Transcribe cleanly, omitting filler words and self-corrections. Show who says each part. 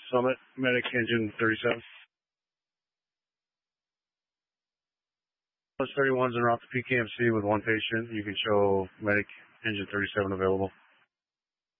Speaker 1: Summit, Medic Engine 37. 31's en route to PKMC with one patient. You can show Medic Engine 37 available.